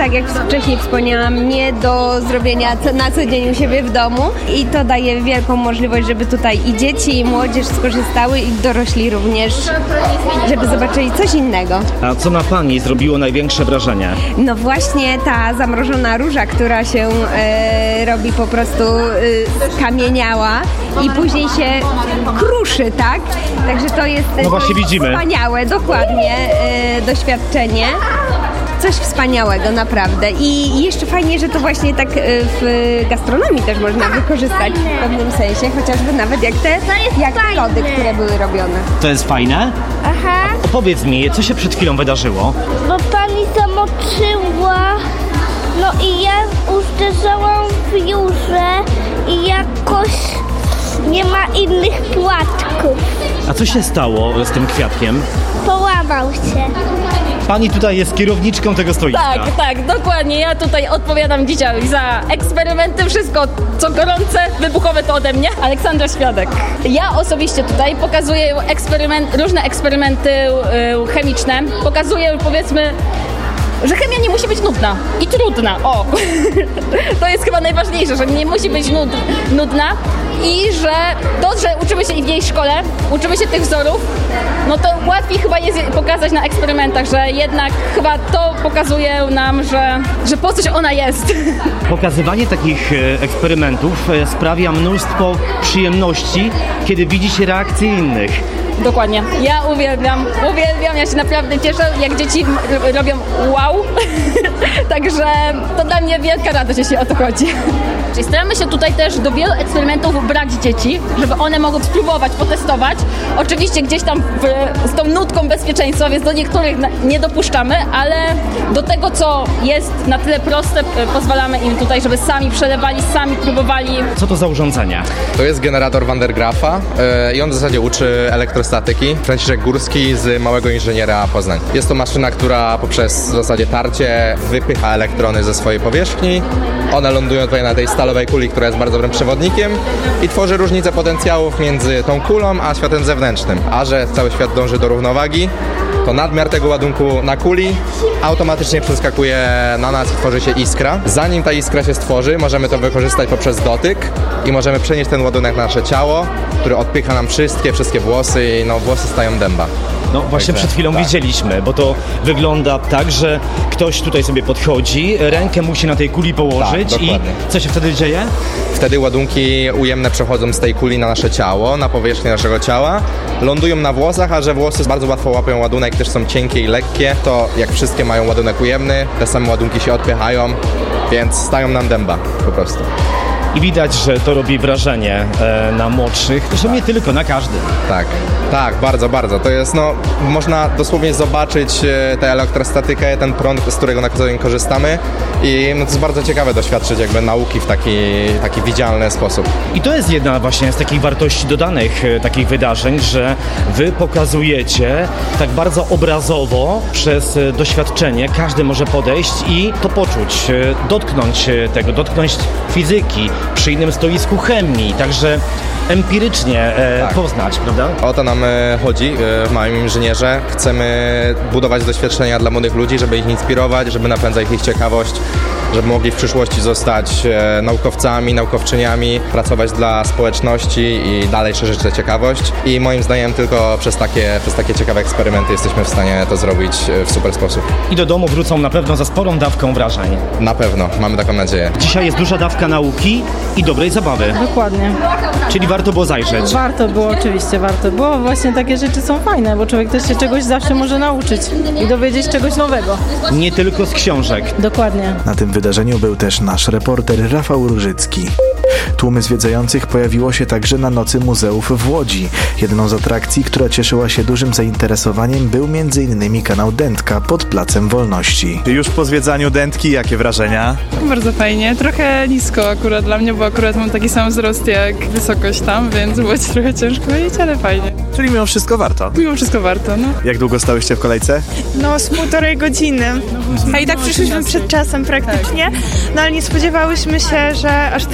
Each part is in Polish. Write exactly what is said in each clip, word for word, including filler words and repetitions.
tak jak wcześniej wspomniałam, nie do zrobienia co, na co dzień u siebie w domu i to daje wielką możliwość, żeby tutaj i dzieci, i młodzież skorzystały i dorośli również, żeby zobaczyli coś innego. A co na Pani zrobiło największe wrażenie? No właśnie ta zamrożona róża, która się e, robi po prostu e, skamieniała i później się kruszy, tak? Także to jest, no właśnie to jest widzimy. Wspaniałe, dokładnie, e, doświadczenie. Coś wspaniałego, naprawdę. I jeszcze fajnie, że to właśnie tak w gastronomii też można wykorzystać w pewnym sensie, chociażby nawet jak te, jak te lody, które były robione. To jest fajne? Aha. Opowiedz mi, co się przed chwilą wydarzyło? Bo pani zamoczyła, no i ja uderzałam w Jurze i jakoś nie ma innych płatków. A co się stało z tym kwiatkiem? Połamał się. Pani tutaj jest kierowniczką tego stoiska. Tak, tak, dokładnie. Ja tutaj odpowiadam dzisiaj za eksperymenty. Wszystko, co gorące, wybuchowe, to ode mnie. Aleksandra Świadek. Ja osobiście tutaj pokazuję eksperyment, różne eksperymenty y, chemiczne. Pokazuję, powiedzmy, że chemia nie musi być nudna i trudna. O, to jest chyba najważniejsze, że nie musi być nud, nudna i że to, że uczymy się w jej szkole, uczymy się tych wzorów, no to łatwiej chyba jest pokazać na eksperymentach, że jednak chyba to pokazuje nam, że, że po coś ona jest. Pokazywanie takich eksperymentów sprawia mnóstwo przyjemności, kiedy widzi się reakcje innych. Dokładnie. Ja uwielbiam, uwielbiam, ja się naprawdę cieszę, jak dzieci robią wow. Także to dla mnie wielka radość, jeśli o to chodzi. Czyli staramy się tutaj też do wielu eksperymentów brać dzieci, żeby one mogły spróbować, potestować. Oczywiście gdzieś tam w, z tą nutką bezpieczeństwa, więc do niektórych nie dopuszczamy, ale do tego, co jest na tyle proste, pozwalamy im tutaj, żeby sami przelewali, sami próbowali. Co to za urządzenie? To jest generator Van der Graafa yy, i on w zasadzie uczy elektrostatyki. Franciszek Górski z Małego Inżyniera Poznań. Jest to maszyna, która poprzez w zasadzie tarcie wypycha elektrony ze swojej powierzchni. One lądują tutaj na tej stalowej kuli, która jest bardzo dobrym przewodnikiem i tworzy różnicę potencjałów między tą kulą a światem zewnętrznym. A że cały świat dąży do równowagi, to nadmiar tego ładunku na kuli automatycznie przeskakuje na nas i tworzy się iskra. Zanim ta iskra się stworzy, możemy to wykorzystać poprzez dotyk i możemy przenieść ten ładunek na nasze ciało, który odpycha nam wszystkie, wszystkie włosy i no włosy stają dęba. No właśnie Także, przed chwilą tak. widzieliśmy, bo to wygląda tak, że ktoś tutaj sobie podchodzi, rękę musi na tej kuli położyć Tak, i dokładnie. co się wtedy dzieje? Wtedy ładunki ujemne przechodzą z tej kuli na nasze ciało, na powierzchnię naszego ciała, lądują na włosach, a że włosy bardzo łatwo łapią ładunek, też są cienkie i lekkie, to jak wszystkie mają ładunek ujemny, te same ładunki się odpychają, więc stają nam dęba po prostu. I widać, że to robi wrażenie e, na młodszych, zresztą nie tylko, na każdym. Tak, tak, bardzo, bardzo. To jest, no, można dosłownie zobaczyć e, tę elektrostatykę, ten prąd, z którego na co dzień korzystamy i no, to jest bardzo ciekawe doświadczyć jakby nauki w taki, taki widzialny sposób. I to jest jedna właśnie z takich wartości dodanych e, takich wydarzeń, że wy pokazujecie tak bardzo obrazowo przez e, doświadczenie, każdy może podejść i to poczuć, e, dotknąć e, tego, dotknąć fizyki, przy innym stoisku chemii, także empirycznie e, Tak. poznać, prawda? O to nam e, chodzi e, w Małym Inżynierze. Chcemy budować doświadczenia dla młodych ludzi, żeby ich inspirować, żeby napędzać ich ciekawość, żeby mogli w przyszłości zostać e, naukowcami, naukowczyniami, pracować dla społeczności i dalej szerzyć tę ciekawość. I moim zdaniem tylko przez takie, przez takie ciekawe eksperymenty jesteśmy w stanie to zrobić e, w super sposób. I do domu wrócą na pewno za sporą dawką wrażeń. Na pewno, mamy taką nadzieję. Dzisiaj jest duża dawka nauki i dobrej zabawy, Dokładnie. czyli warto było zajrzeć. Warto było, oczywiście warto było. Właśnie takie rzeczy są fajne, bo człowiek też się czegoś zawsze może nauczyć i dowiedzieć czegoś nowego. Nie tylko z książek. Dokładnie. Na tym wydarzeniu był też nasz reporter Rafał Różycki. Tłumy zwiedzających pojawiło się także na Nocy Muzeów w Łodzi. Jedną z atrakcji, która cieszyła się dużym zainteresowaniem, był między innymi kanał Dętka pod Placem Wolności. Już po zwiedzaniu Dętki, jakie wrażenia? Bardzo fajnie, trochę nisko akurat dla mnie, bo akurat mam taki sam wzrost jak wysokość tam, więc było ci trochę ciężko iść, ale fajnie. Czyli mimo wszystko warto. Mimo wszystko warto, no. Jak długo stałyście w kolejce? No z półtorej godziny. A i tak przyszliśmy przed czasem praktycznie, no ale nie spodziewałyśmy się, że aż tyle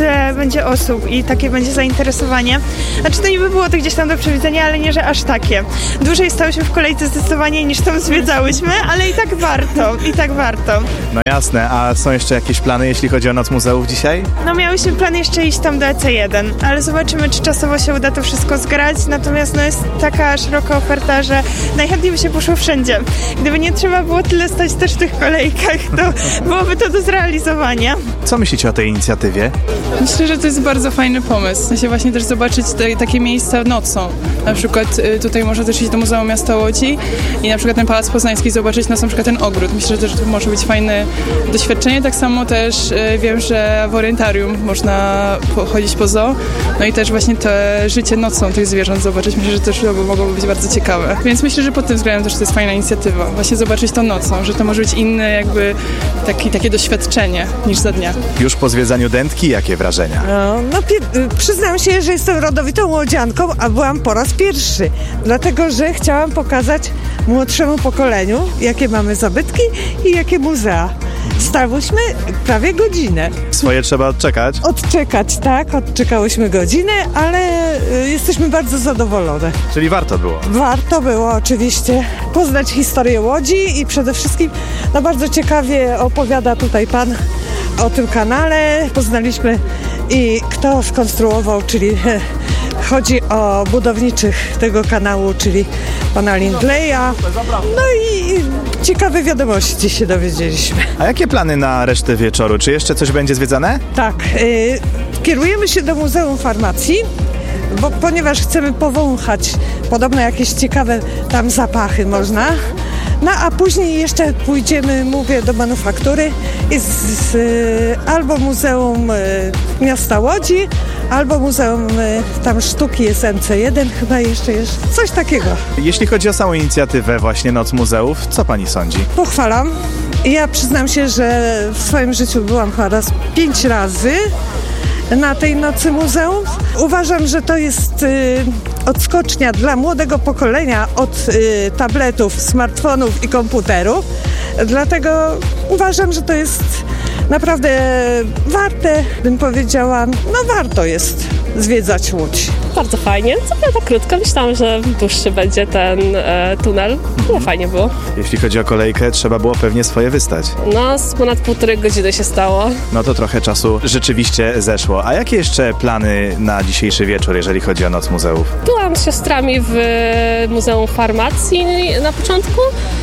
będzie osób i takie będzie zainteresowanie. Znaczy to niby było to gdzieś tam do przewidzenia, ale nie, że aż takie. Dłużej stałyśmy w kolejce zdecydowanie niż tam zwiedzałyśmy, ale i tak warto, i tak warto. No jasne, a są jeszcze jakieś plany, jeśli chodzi o Noc Muzeów dzisiaj? No miałyśmy plan jeszcze iść tam do E C jeden, ale zobaczymy, czy czasowo się uda to wszystko zgrać, natomiast no jest taka szeroka oferta, że najchętniej by się poszło wszędzie. Gdyby nie trzeba było tyle stać też w tych kolejkach, to byłoby to do zrealizowania. Co myślicie o tej inicjatywie? Myślę, że to jest bardzo fajny pomysł. W sensie właśnie też zobaczyć te, takie miejsca nocą. Na przykład y, tutaj można też iść do Muzeum Miasta Łodzi i na przykład ten Pałac Poznański zobaczyć na przykład ten ogród. Myślę, że to może być fajne doświadczenie. Tak samo też y, wiem, że w Orientarium można chodzić po zoo. No i też właśnie to życie nocą tych zwierząt zobaczyć. Myślę, że też to mogłoby być bardzo ciekawe. Więc myślę, że pod tym względem też to jest fajna inicjatywa. Właśnie zobaczyć to nocą, że to może być inne jakby taki, takie doświadczenie niż za dnia. Już po zwiedzaniu Dętki, jakie wrażenia? No, no pi- przyznam się, że jestem rodowitą łodzianką, a byłam po raz pierwszy. Dlatego, że chciałam pokazać młodszemu pokoleniu, jakie mamy zabytki i jakie muzea. Stałyśmy prawie godzinę. Swoje trzeba odczekać? Odczekać, tak. Odczekałyśmy godzinę, ale y, jesteśmy bardzo zadowolone. Czyli warto było? Warto było oczywiście poznać historię Łodzi i przede wszystkim no bardzo ciekawie opowiada tutaj pan o tym kanale. Poznaliśmy i kto skonstruował, czyli chodzi o budowniczych tego kanału, czyli pana Lindleya. No i ciekawe wiadomości się dowiedzieliśmy. A jakie plany na resztę wieczoru? Czy jeszcze coś będzie zwiedzane? Tak, y, kierujemy się do Muzeum Farmacji, bo, ponieważ chcemy powąchać podobno jakieś ciekawe tam zapachy można. No a później jeszcze pójdziemy, mówię, do manufaktury i z, z, albo Muzeum Miasta Łodzi, albo Muzeum tam Sztuki jest M C jeden, chyba jeszcze jest coś takiego. Jeśli chodzi o samą inicjatywę właśnie Noc Muzeów, co pani sądzi? Pochwalam. Ja przyznam się, że w swoim życiu byłam chyba raz pięć razy na tej Nocy Muzeów. Uważam, że to jest y, odskocznia dla młodego pokolenia od y, tabletów, smartfonów i komputerów. Dlatego uważam, że to jest naprawdę warte, bym powiedziała, no warto jest zwiedzać Łódź. Bardzo fajnie. Co prawda krótko. Myślałam, że dłuższy będzie ten e, tunel. No fajnie było. Jeśli chodzi o kolejkę, trzeba było pewnie swoje wystać. No, z ponad półtorej godziny się stało. No to trochę czasu rzeczywiście zeszło. A jakie jeszcze plany na dzisiejszy wieczór, jeżeli chodzi o Noc Muzeów? Byłam z siostrami w Muzeum Farmacji na początku.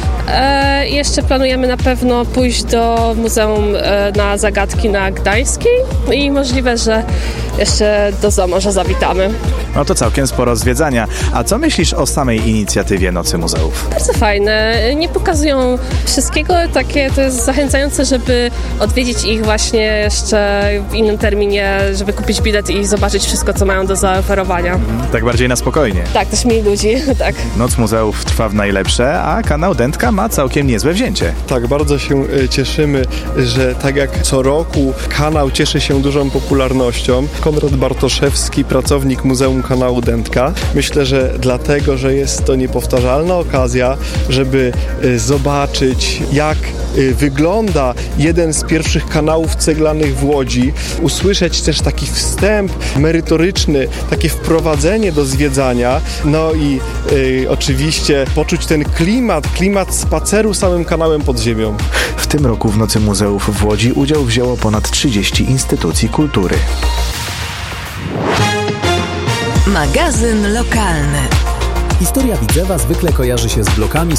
E, jeszcze planujemy na pewno pójść do Muzeum e, na Zagadki na Gdańskiej i możliwe, że jeszcze do zoo może zawitamy. No to całkiem sporo zwiedzania. A co myślisz o samej inicjatywie Nocy Muzeów? Bardzo fajne. Nie pokazują wszystkiego. Takie to jest zachęcające, żeby odwiedzić ich właśnie jeszcze w innym terminie, żeby kupić bilet i zobaczyć wszystko, co mają do zaoferowania. Mhm. Tak bardziej na spokojnie. Tak, też mniej ludzi, tak. Noc Muzeów trwa w najlepsze, a kanał Dętka ma całkiem niezłe wzięcie. Tak, bardzo się cieszymy, że tak jak co roku kanał cieszy się dużą popularnością. Konrad Bartoszewski, pracownik Muzeum Kanału Dętka. Myślę, że dlatego, że jest to niepowtarzalna okazja, żeby zobaczyć, jak wygląda jeden z pierwszych kanałów ceglanych w Łodzi, usłyszeć też taki wstęp merytoryczny, takie wprowadzenie do zwiedzania, no i y, oczywiście poczuć ten klimat, klimat spaceru samym kanałem pod ziemią. W tym roku w Nocy Muzeów w Łodzi udział wzięło ponad trzydzieści instytucji kultury. Magazyn lokalny. Historia Widzewa zwykle kojarzy się z blokami